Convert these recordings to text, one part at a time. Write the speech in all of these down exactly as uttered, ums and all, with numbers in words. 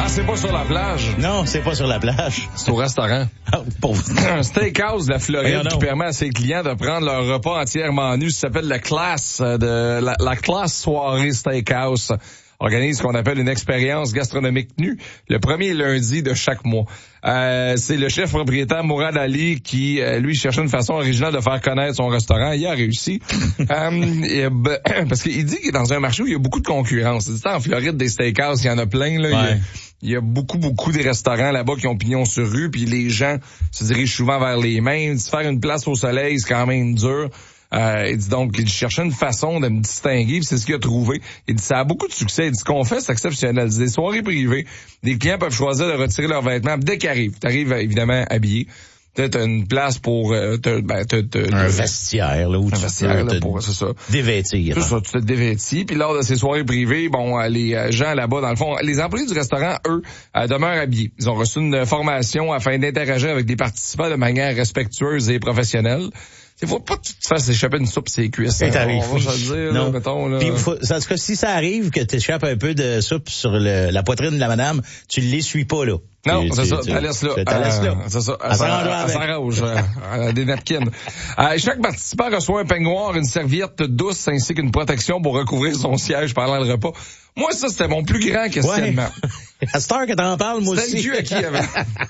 c'est pas sur la plage. Non, c'est pas sur la plage. C'est au restaurant. Ah, pauvre. Un steakhouse de la Floride non. qui permet à ses clients de prendre leur repas entièrement nu. Ça s'appelle la classe de la, la classe soirée steakhouse. Organise ce qu'on appelle une expérience gastronomique nue le premier lundi de chaque mois. Euh, c'est le chef propriétaire Mourad Ali qui, euh, lui, cherchait une façon originale de faire connaître son restaurant. Il a réussi. euh, et, ben, parce qu'il dit qu'il est dans un marché où il y a beaucoup de concurrence. Il dit, en Floride, des steakhouse, il y en a plein. Là. Ouais. Il, y a, il y a beaucoup, beaucoup de restaurants là-bas qui ont pignon sur rue, puis les gens se dirigent souvent vers les mêmes. Faire une place au soleil, c'est quand même dur. Euh, il dit donc, il cherchait une façon de me distinguer, puis c'est ce qu'il a trouvé. Il dit, ça a beaucoup de succès. Il dit, ce qu'on fait, c'est exceptionnel. Il dit, des soirées privées, des clients peuvent choisir de retirer leurs vêtements dès qu'ils arrivent. T'arrives évidemment habillé. T'as une place pour euh, t'as, ben, t'as, t'as, un vestiaire là où un tu vestiaire, peux là, te pour, c'est ça. dévêtir. C'est ça, tu te dévêtis. Puis lors de ces soirées privées, bon, les gens là-bas, dans le fond, les employés du restaurant, eux, euh, demeurent habillés. Ils ont reçu une formation afin d'interagir avec des participants de manière respectueuse et professionnelle. Il faut pas que tu te fasses échapper une soupe sur les cuisses. Hein, on va se le dire, non. Là, mettons, là. Puis, faut, en tout cas, si ça arrive que tu échappes un peu de soupe sur le, la poitrine de la madame, tu l'essuies pas, là. Non, tu, c'est tu, ça, tu la laisse là. Tu la laisses là. Euh, c'est ça. Elle s'arrange, euh, des napkins. Euh, chaque participant reçoit un peignoir, une serviette douce ainsi qu'une protection pour recouvrir son siège pendant le repas. Moi, ça, c'était mon plus grand questionnement. Ouais. À cette heure que t'en parles, moi aussi. C'était dû à qui avant?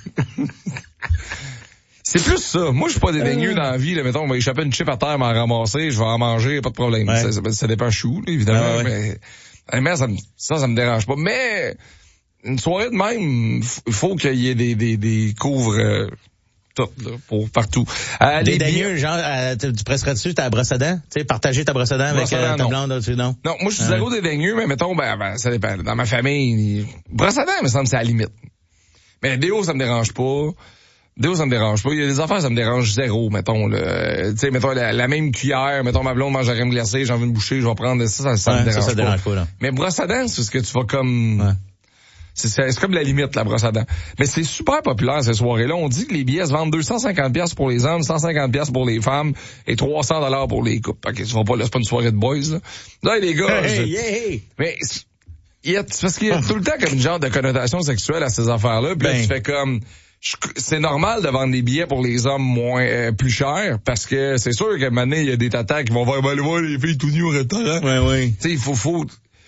C'est plus ça. Moi, je suis pas dédaigneux dans la vie. Là, mettons, on va échapper une chip à terre, m'en ramasser, je vais en manger, pas de problème. Ouais. Ça, ça, ça dépend chou, là, évidemment. Ah, ouais. Mais, mais ça, ça, ça me dérange pas. Mais une soirée de même, il faut qu'il y ait des, des, des couvres euh, tout, là, pour partout. Euh, Dédaigneux, genre, euh, tu, tu presserais dessus ta brosse à dents? Tu sais, partager ta brosse à dents avec euh, ta blonde, là, tu non? Non, moi, je suis ah. zéro dédaigneux, mais mettons, ben, ben, ça dépend. Dans ma famille, brosse à dents, il me semble, c'est à la limite. Mais déo, ça me dérange pas. Déo, ça me dérange pas. Il y a des affaires, ça me dérange zéro, mettons, là. Tu sais, mettons, la, la même cuillère, mettons, ma blonde mange la crème glacée, j'ai envie de boucher, je vais prendre ça, ça, ça ouais, me dérange ça, ça pas. dérange pas, là. Mais brosse à dents, c'est ce que tu vas comme... Ouais. C'est, c'est, c'est comme la limite, la brosse à dents. Mais c'est super populaire, ces soirées-là. On dit que les billets se vendent deux cent cinquante dollars pour les hommes, cent cinquante dollars pour les femmes et trois cents dollars pour les couples. OK, tu vas pas, là, c'est pas une soirée de boys, là. Là, les gars... Hey, je... hey, hey. Mais... Il y a, parce qu'il y a tout le temps comme une genre de connotation sexuelle à ces affaires-là. Puis ben. là, tu fais comme... Je, c'est normal de vendre des billets pour les hommes moins euh, plus chers parce que c'est sûr qu'à un moment donné, il y a des tatas qui vont voir ben, voir les filles tout nues au restaurant. Ouais, ouais. Tu sais, il faut, faut...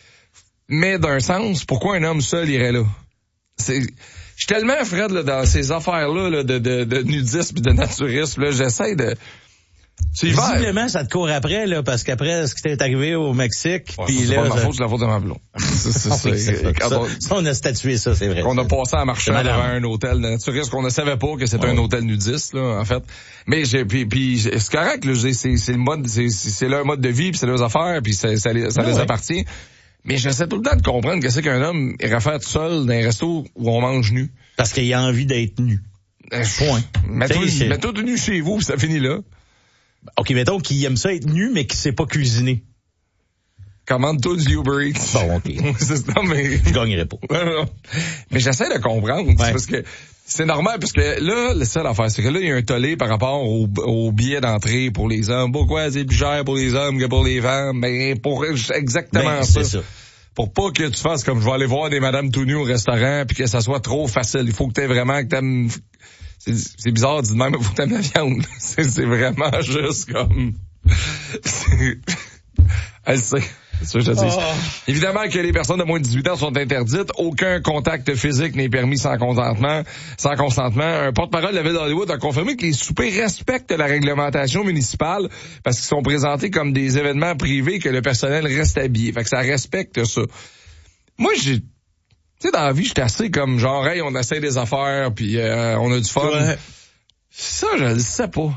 Mais d'un sens, pourquoi un homme seul irait là? C'est... Je suis tellement Fred là, dans ces affaires-là là, de, de, de nudisme et de naturisme, là, j'essaie de... Tu y vas. Visiblement, ça te court après, là, parce qu'après, ce qui t'est arrivé au Mexique, ouais, puis c'est là... pas ça... ma faute, c'est la faute de ma blonde. c'est, c'est, c'est, c'est, c'est, ça, on... ça, on a statué ça, c'est vrai. On a passé en marchant devant un hôtel de naturisme qu'on ne savait pas que c'était ouais. un hôtel nudiste, là, en fait. Mais j'ai, puis, puis c'est correct, là, c'est, c'est le mode, c'est, c'est leur mode de vie, puis c'est leurs affaires, puis ça, ça, les, ça ah, les ouais. appartient. Mais j'essaie tout le temps de comprendre qu'est-ce qu'un homme irait faire tout seul dans un resto où on mange nu. Parce qu'il a envie d'être nu. Point. Mets-toi, mets-toi nu chez vous, puis ça finit là. OK, mettons qu'il aime ça être nu, mais qu'il sait pas cuisiner. Commande-toi du Uber Eats. Bon, OK. c'est, non, mais... Je gagnerais pas. Mais j'essaie de comprendre. Ouais. Parce que c'est normal, parce que là, la seule affaire, c'est que là, il y a un tollé par rapport au, au billet d'entrée pour les hommes. Pourquoi c'est plus cher pour les hommes que pour les femmes? Ben, pour exactement ben, ça. C'est ça. Pour pas que tu fasses comme je vais aller voir des madames tout nues au restaurant puis que ça soit trop facile. Il faut que t'aies vraiment que t'aimes... C'est, c'est bizarre, dis de même, il faut que t'aimes la viande. C'est, c'est vraiment juste comme... C'est... Elle sait. C'est ça que je te dis. Oh. Évidemment que les personnes de moins de dix-huit ans sont interdites. Aucun contact physique n'est permis sans consentement. Sans consentement. Un porte-parole de la ville d'Hollywood a confirmé que les soupers respectent la réglementation municipale parce qu'ils sont présentés comme des événements privés que le personnel reste habillé. Fait que ça respecte ça. Moi, j'ai... Tu sais, dans la vie, j'étais assez comme genre, hey, on essaie des affaires, puis euh, on a du fun. Ouais. Ça, je le sais pas.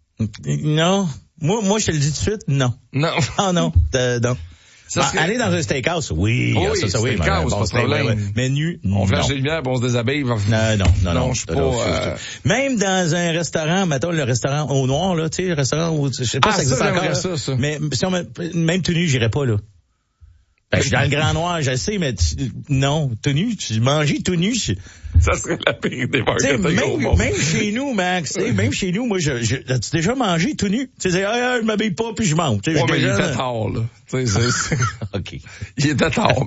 Non. Moi, moi, je te le dis tout de suite, non. Non. Ah non, euh, non. Ah, serait... Aller dans un steakhouse, oui. Oh, oui, ça, ça, oui, steakhouse, bon, pas de problème. Ouais, ouais. Mais nu, on flash non. les lumières, on se déshabille. Non, non, non, non. Non, je suis pas... Euh... Même dans un restaurant, mettons le restaurant au noir, là, tu sais, le restaurant où, je sais pas ah, si ça existe encore. Ça, ça. Mais si on me, même tenue, j'irais pas, là. Ben, je suis dans le grand noir, je sais, mais tu, non, tenue, tu manger tout nu, je... Ça serait la pire des burgers. Même, même chez nous, Max, même chez nous, moi, je, je, as-tu déjà mangé tout nu? Tu sais, ah, je m'habille pas puis je mange. Ouais, mais il était tard, là. Tu sais, c'est, OK. Il était tard.